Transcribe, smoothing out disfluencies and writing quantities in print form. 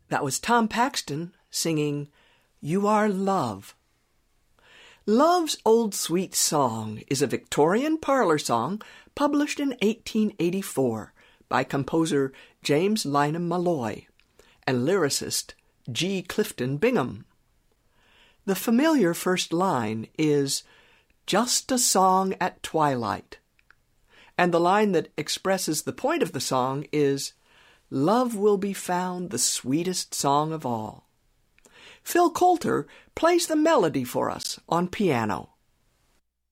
That was Tom Paxton singing You Are Love. Love's Old Sweet Song is a Victorian parlor song published in 1884 by composer James Lynam Malloy and lyricist G. Clifton Bingham. The familiar first line is, "Just a song at twilight," and the line that expresses the point of the song is, "Love will be found the sweetest song of all." Phil Coulter plays the melody for us on piano.